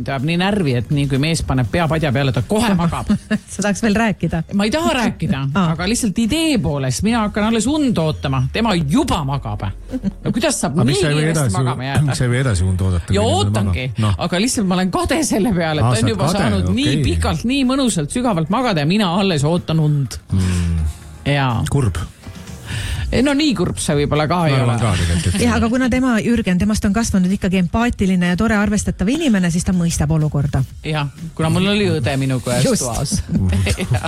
mind ajab nii närvi, et nii kui mees paneb pea padja peale, ta kohe magab. Sa saaks veel rääkida. Ma ei taha rääkida, aga lihtsalt idee poolest mina hakkan alles und ootama. Tema juba magab. No kuidas saab nii kiiresti magama jääda? Miks sa ei või edasi und oodata? Ja ootangi, aga lihtsalt ma olen kade selle peale, et ta on juba saanud nii pikalt, nii mõnusalt, sügavalt magada ja mina alles ootan und. Kurb. No nii kurb see võib-olla ka ei ole. Ja, aga kuna Jürgen, temast on kasvanud ikkagi empaatiline ja tore arvestatav inimene, siis ta mõistab olukorda. Jah, kuna mul oli õde minuga ühes toas.